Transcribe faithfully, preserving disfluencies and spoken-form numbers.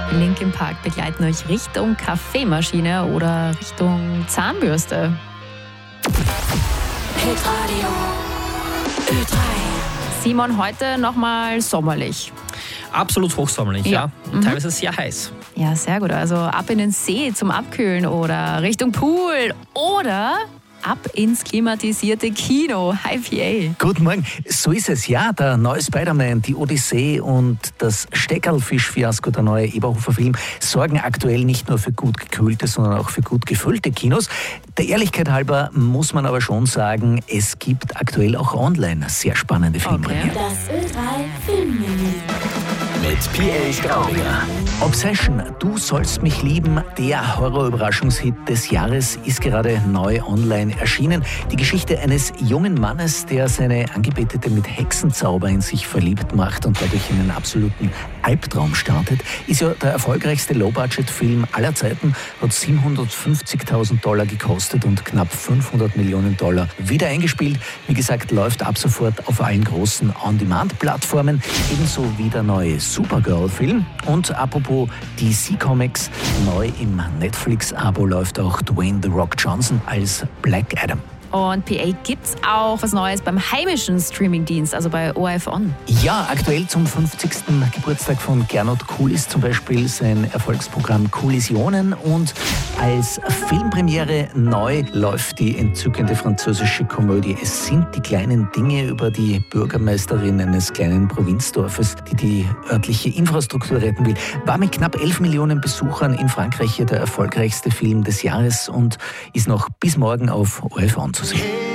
Linkin Park begleiten euch Richtung Kaffeemaschine oder Richtung Zahnbürste. Hitradio Ö drei. Simon, heute nochmal sommerlich. Absolut hochsommerlich, ja. ja. Mhm. Teilweise sehr heiß. Ja, sehr gut. Also ab in den See zum Abkühlen oder Richtung Pool oder ab ins klimatisierte Kino. Hi P A. Guten Morgen. So ist es, ja. Der neue Spider-Man, die Odyssee und das Steckerlfisch-Fiasko, der neue Eberhofer-Film, sorgen aktuell nicht nur für gut gekühlte, sondern auch für gut gefüllte Kinos. Der Ehrlichkeit halber muss man aber schon sagen, es gibt aktuell auch online sehr spannende Filmpremieren. Okay. Das Ö drei Filmmenü. Mit P A Straubinger. Obsession, du sollst mich lieben, der Horror-Überraschungshit des Jahres, ist gerade neu online erschienen. Die Geschichte eines jungen Mannes, der seine Angebetete mit Hexenzauber in sich verliebt macht und dadurch in einen absoluten Albtraum startet, ist ja der erfolgreichste Low-Budget-Film aller Zeiten, hat siebenhundertfünfzigtausend Dollar gekostet und knapp fünfhundert Millionen Dollar wieder eingespielt. Wie gesagt, läuft ab sofort auf allen großen On-Demand-Plattformen, ebenso wie der neue Supergirl-Film. Und apropos D C Comics, neu im Netflix-Abo läuft auch Dwayne The Rock Johnson als Black Adam. Und P A, gibt's auch was Neues beim heimischen Streamingdienst, also bei O R F On? Ja, aktuell zum fünfzigsten Geburtstag von Gernot Kulis zum Beispiel sein Erfolgsprogramm Kollisionen, und als Filmpremiere neu läuft die entzückende französische Komödie Es sind die kleinen Dinge über die Bürgermeisterin eines kleinen Provinzdorfes, die die örtliche Infrastruktur retten will. War mit knapp elf Millionen Besuchern in Frankreich hier der erfolgreichste Film des Jahres und ist noch bis morgen auf O R F On zu sehen.